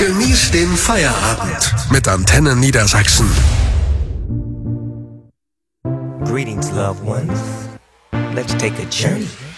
Genieß den Feierabend mit Antenne Niedersachsen. Greetings, loved ones. Let's take a journey